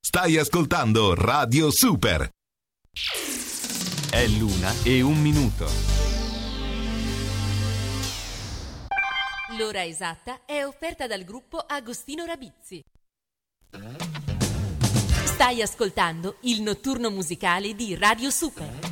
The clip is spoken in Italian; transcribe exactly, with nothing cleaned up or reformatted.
Stai ascoltando Radio Super. È l'una e un minuto. L'ora esatta è offerta dal gruppo Agostino Rabizzi. Stai ascoltando il notturno musicale di Radio Super.